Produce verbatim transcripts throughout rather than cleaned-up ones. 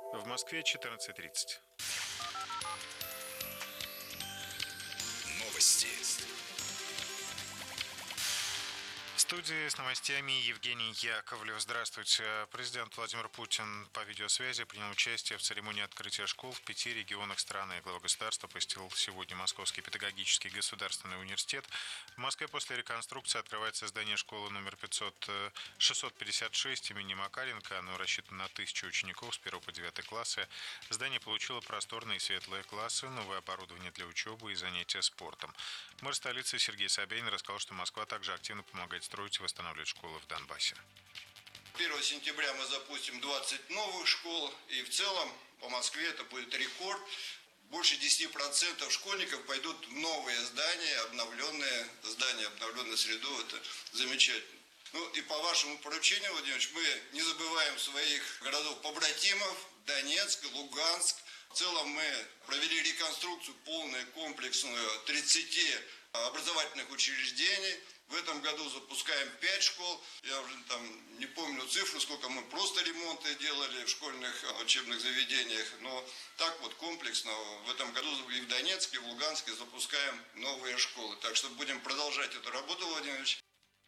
В Москве четырнадцать тридцать. Новости. В студии с новостями Евгений Яковлев. Здравствуйте. Президент Владимир Путин по видеосвязи принял участие в церемонии открытия школ в пяти регионах страны. Глава государства посетил сегодня Московский педагогический государственный университет. В Москве после реконструкции открывается здание школы номер пятьсот, шестьсот пятьдесят шесть имени Макаренко. Оно рассчитано на тысячу учеников с первого по девятый классы. Здание получило просторные и светлые классы, новое оборудование для учебы и занятия спортом. Мэр столицы Сергей Собянин рассказал, что Москва также активно помогает строить и восстанавливать школы в Донбассе. первого сентября мы запустим двадцать новых школ, и в целом по Москве это будет рекорд. Больше десяти процентов школьников пойдут в новые здания, обновленные здания, обновленную среду. Это замечательно. Ну и по вашему поручению, Владимир Ильич, мы не забываем своих городов-побратимов, Донецк, Луганск. В целом мы провели реконструкцию полную, комплексную тридцати образовательных учреждений. В этом году запускаем пять школ. Я уже там не помню цифру, сколько мы просто ремонты делали в школьных учебных заведениях. Но так вот комплексно в этом году и в Донецке, и в Луганске запускаем новые школы. Так что будем продолжать эту работу, Владимир Ильич.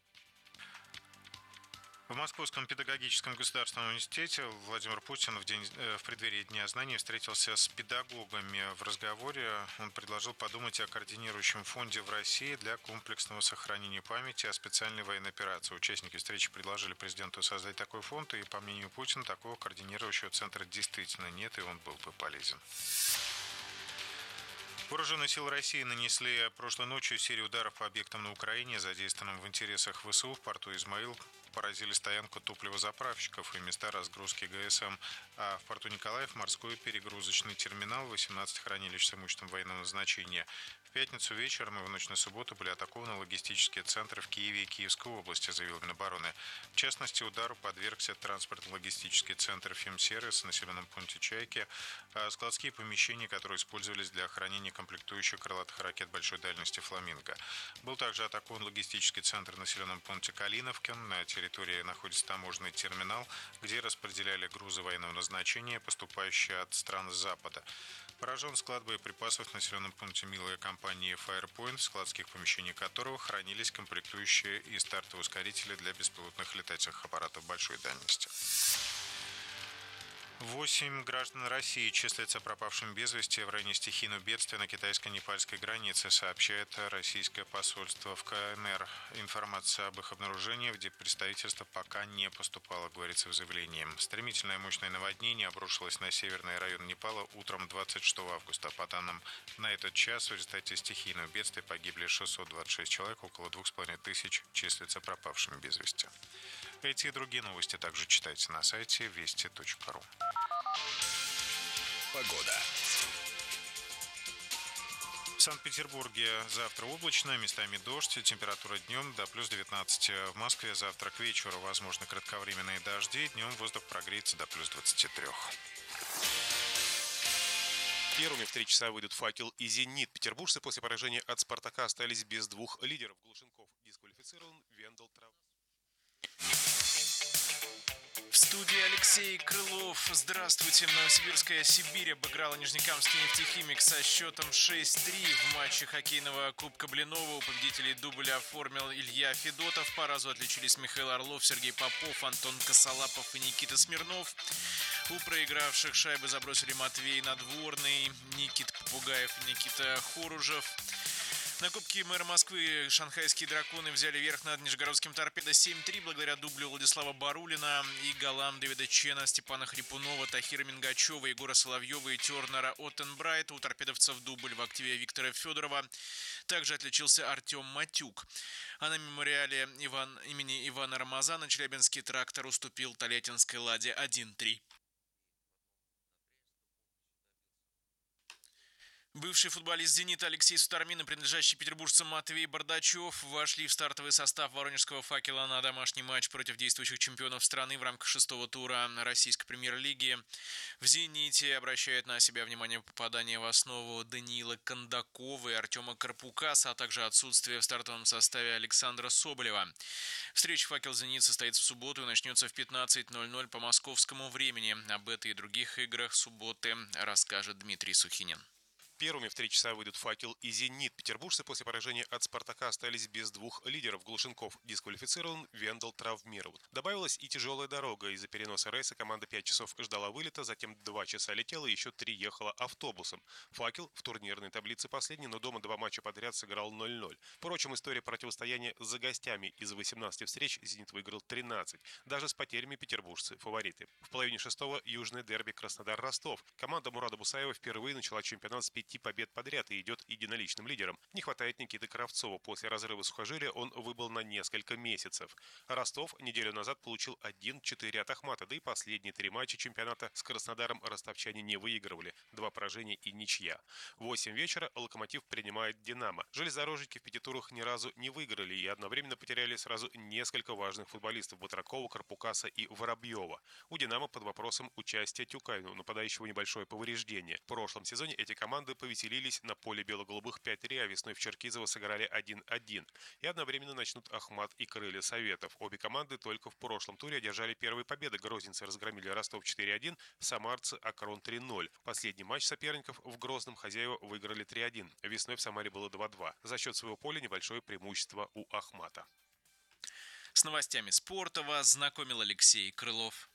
В Московском педагогическом государственном университете Владимир Путин в, день, в преддверии Дня знаний встретился с педагогами. В разговоре он предложил подумать о координирующем фонде в России для комплексного сохранения памяти о специальной военной операции. Участники встречи предложили президенту создать такой фонд, и, по мнению Путина, такого координирующего центра действительно нет, и он был бы полезен. Вооруженные силы России нанесли прошлой ночью серию ударов по объектам на Украине, задействованным в интересах ВСУ. В порту Измаил поразили стоянку топливозаправщиков и места разгрузки ГСМ. А в порту Николаев морской перегрузочный терминал, восемнадцать хранилищ с имуществом военного назначения. В пятницу вечером и в ночь на субботу были атакованы логистические центры в Киеве и Киевской области, заявил Минобороны. В частности, удару подвергся транспортно-логистический центр «Фемсервис» в населенном пункте Чайки, а складские помещения, которые использовались для хранения комплектующих крылатых ракет большой дальности «Фламинго». Был также атакован логистический центр в населенном пункте Калиновки. На территории находится таможенный терминал, где распределяли грузы военного назначения, поступающие от стран Запада. Поражен склад боеприпасов в населенном пункте «Милая» компании Firepoint, в складских помещениях которого хранились комплектующие и стартовые ускорители для беспилотных летательных аппаратов большой дальности. Восемь граждан России числятся пропавшими без вести в районе стихийного бедствия на китайско-непальской границе, сообщает российское посольство в КНР. Информация об их обнаружении в диппредставительство пока не поступала, говорится в заявлении. Стремительное мощное наводнение обрушилось на северный район Непала утром двадцать шестого августа. По данным на этот час в результате стихийного бедствия погибли шестьсот двадцать шесть человек, около двух с половиной тысяч числятся пропавшими без вести. Эти и другие новости также читайте на сайте вести точка ру. Погода. В Санкт-Петербурге завтра облачно, местами дождь, температура днем до плюс девятнадцати. В Москве завтра к вечеру возможны кратковременные дожди, днем воздух прогреется до плюс двадцати трёх. Первыми в три часа выйдут «Факел» и «Зенит». Петербуржцы после поражения от «Спартака» остались без двух лидеров. Глушенков дисквалифицирован, Вендел трав. В студии Алексей Крылов. Здравствуйте. Новосибирская «Сибирь» обыграла Нижнекамский «Нефтехимик» со счетом шесть три. В матче хоккейного Кубка Блинова у победителей дубля оформил Илья Федотов. По разу отличились Михаил Орлов, Сергей Попов, Антон Косолапов и Никита Смирнов. У проигравших шайбы забросили Матвей Надворный, Никита Попугаев и Никита Хоружев. На Кубке мэра Москвы шанхайские драконы взяли верх над нижегородским торпедо семь три благодаря дублю Владислава Барулина и голам Дэвида Чена, Степана Хрипунова, Тахира Мингачева, Егора Соловьева и Тернера Оттенбрайта. У торпедовцев дубль в активе Виктора Федорова. Также отличился Артем Матюк. А на мемориале Иван, имени Ивана Рамазана челябинский трактор уступил Тольяттинской «Ладе» один три. Бывший футболист «Зенита» Алексей Сутармин и принадлежащий петербуржцам Матвей Бардачев вошли в стартовый состав воронежского «Факела» на домашний матч против действующих чемпионов страны в рамках шестого тура российской премьер-лиги. В «Зените» обращает на себя внимание попадание в основу Даниила Кондакова и Артема Карпукаса, а также отсутствие в стартовом составе Александра Соболева. Встреча «Факел-Зенит» состоится в субботу и начнется в пятнадцать ноль ноль по московскому времени. Об этой и других играх субботы расскажет Дмитрий Сухинин. Первыми в три часа выйдут «Факел» и «Зенит». Петербуржцы после поражения от «Спартака» остались без двух лидеров. Глушенков дисквалифицирован, Вендел травмирован. Добавилась и тяжелая дорога. Из-за переноса рейса команда пять часов ждала вылета, затем два часа летела и еще три ехала автобусом. «Факел» в турнирной таблице последний, но дома два матча подряд сыграл ноль ноль. Впрочем, история противостояния за гостями. Из восемнадцати встреч «Зенит» выиграл тринадцать. Даже с потерями петербуржцы фавориты. В половине шестого южное дерби Краснодар-Ростов. Команда Мурада Бусаева впервые начала чемпионат с пяти побед подряд и идет единоличным лидером. Не хватает Никиты Кравцова. После разрыва сухожилия он выбыл на несколько месяцев. Ростов неделю назад получил один-четыре от Ахмата, да и последние три матча чемпионата с Краснодаром ростовчане не выигрывали. Два поражения и ничья. В восемь вечера «Локомотив» принимает «Динамо». Железнодорожники в пяти турах ни разу не выиграли и одновременно потеряли сразу несколько важных футболистов – Батракова, Карпукаса и Воробьева. У «Динамо» под вопросом участие Тюкайну, нападающего небольшое повреждение. В прошлом сезоне эти команды повеселились на поле бело-голубых пять-три, а весной в Черкизово сыграли один-один. И одновременно начнут Ахмат и Крылья Советов. Обе команды только в прошлом туре одержали первые победы. Грозненцы разгромили Ростов четыре-один, самарцы Акрон три-ноль. Последний матч соперников в Грозном хозяева выиграли три-один. Весной в Самаре было два-два. За счет своего поля небольшое преимущество у Ахмата. С новостями спорта вас знакомил Алексей Крылов.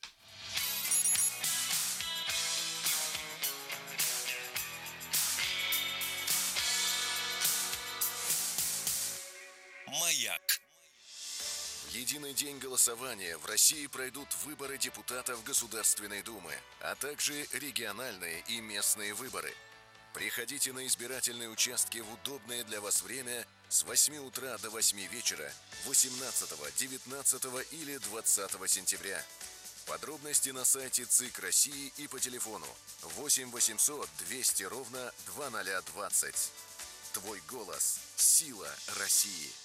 Маяк. В единый день голосования в России пройдут выборы депутатов Государственной Думы, а также региональные и местные выборы. Приходите на избирательные участки в удобное для вас время с восьми утра до восьми вечера восемнадцатого, девятнадцатого или двадцатого сентября. Подробности на сайте ЦИК России и по телефону восемь восемьсот двести ровно двадцать ноль двадцать. Твой голос – сила России.